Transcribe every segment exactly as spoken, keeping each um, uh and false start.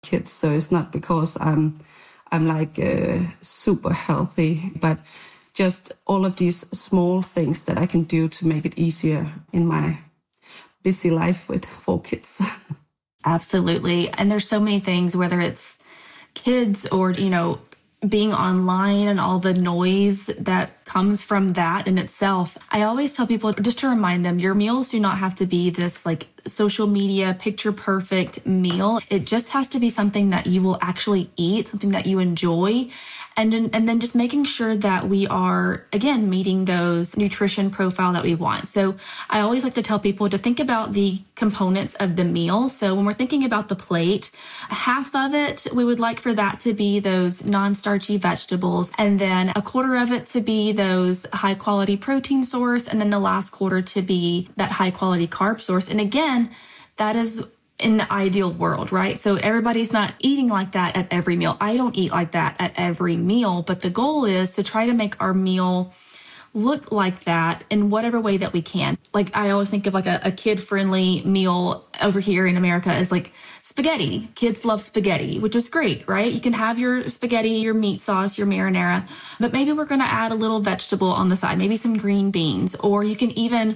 kids. So it's not because I'm I'm like uh, super healthy, but just all of these small things that I can do to make it easier in my busy life with four kids. Absolutely. And there's so many things, whether it's kids or, you know, being online and all the noise that comes from that in itself. I always tell people just to remind them, your meals do not have to be this like social media picture perfect meal. It just has to be something that you will actually eat, something that you enjoy. And, and then just making sure that we are, again, meeting those nutrition profile that we want. So I always like to tell people to think about the components of the meal. So when we're thinking about the plate, half of it, we would like for that to be those non-starchy vegetables. And then a quarter of it to be those high quality protein source. And then the last quarter to be that high quality carb source. And again, that is in the ideal world, right? So everybody's not eating like that at every meal. I don't eat like that at every meal, but the goal is to try to make our meal look like that in whatever way that we can. Like I always think of like a, a kid-friendly meal over here in America is like spaghetti. Kids love spaghetti, which is great, right? You can have your spaghetti, your meat sauce, your marinara, but maybe we're going to add a little vegetable on the side, maybe some green beans, or you can even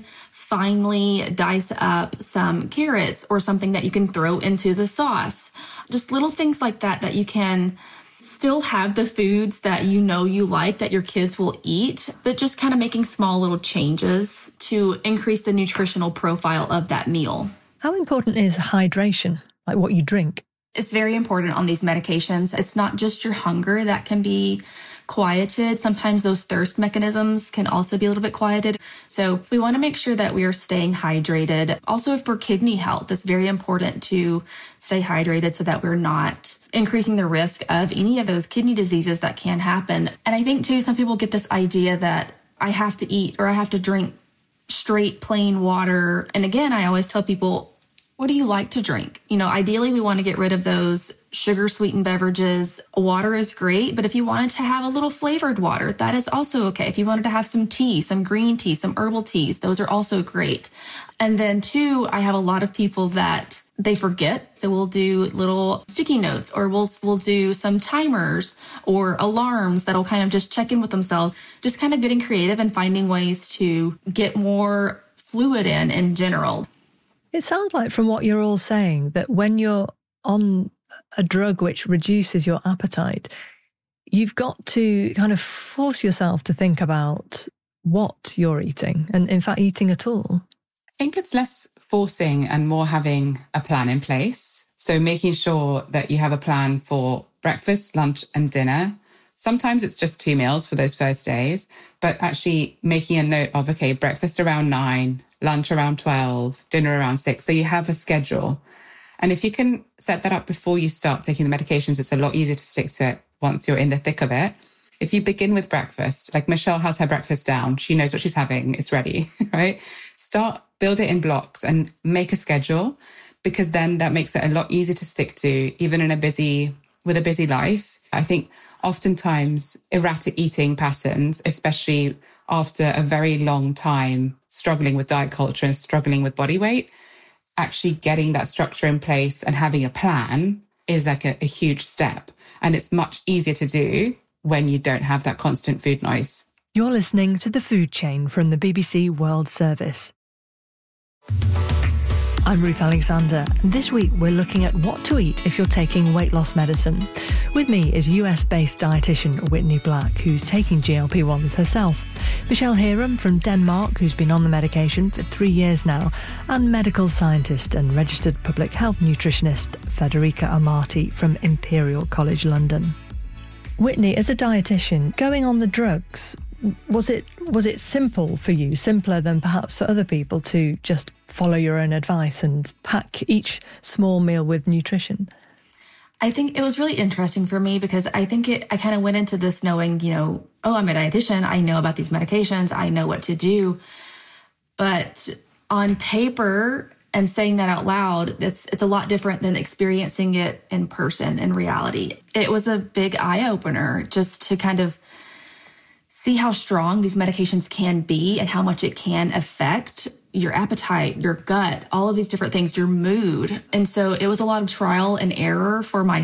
finely dice up some carrots or something that you can throw into the sauce. Just little things like that that you can still have the foods that you know you like, that your kids will eat, but just kind of making small little changes to increase the nutritional profile of that meal. How important is hydration, like what you drink? It's very important on these medications. It's not just your hunger that can be quieted. Sometimes those thirst mechanisms can also be a little bit quieted. So we want to make sure that we are staying hydrated. Also for kidney health, it's very important to stay hydrated so that we're not increasing the risk of any of those kidney diseases that can happen. And I think too, some people get this idea that I have to eat or I have to drink straight plain water. And again, I always tell people, what do you like to drink? You know, ideally we want to get rid of those sugar sweetened beverages. Water is great, but if you wanted to have a little flavored water, that is also okay. If you wanted to have some tea, some green tea, some herbal teas, those are also great. And then two, I have a lot of people that they forget. So we'll do little sticky notes, or we'll, we'll do some timers or alarms that'll kind of just check in with themselves, just kind of getting creative and finding ways to get more fluid in in general. It sounds like from what you're all saying that when you're on a drug which reduces your appetite, you've got to kind of force yourself to think about what you're eating and, in fact, eating at all. I think it's less forcing and more having a plan in place. So making sure that you have a plan for breakfast, lunch and dinner. Sometimes it's just two meals for those first days, but actually making a note of, okay, breakfast around nine, lunch around twelve, dinner around six. So you have a schedule. And if you can set that up before you start taking the medications, it's a lot easier to stick to it once you're in the thick of it. If you begin with breakfast, like Michelle has her breakfast down, she knows what she's having, it's ready, right? Start, build it in blocks and make a schedule, because then that makes it a lot easier to stick to, even in a busy, with a busy life. I think oftentimes erratic eating patterns, especially after a very long time struggling with diet culture and struggling with body weight, actually getting that structure in place and having a plan is like a, a huge step. And it's much easier to do when you don't have that constant food noise. You're listening to The Food Chain from the B B C World Service. I'm Ruth Alexander, and this week we're looking at what to eat if you're taking weight loss medicine. With me is U S-based dietitian Whitney Black, who's taking G L P ones herself, Michelle Hiram from Denmark, who's been on the medication for three years now, and medical scientist and registered public health nutritionist Federica Amati from Imperial College London. Whitney, as a dietitian, going on the drugs, was it was it simple for you, simpler than perhaps for other people to just follow your own advice and pack each small meal with nutrition? I think it was really interesting for me because I think it, I kind of went into this knowing, you know, oh, I'm a dietitian. I know about these medications. I know what to do. But on paper and saying that out loud, it's it's a lot different than experiencing it in person, in reality. It was a big eye-opener just to kind of see how strong these medications can be and how much it can affect your appetite, your gut, all of these different things, your mood. And so it was a lot of trial and error for my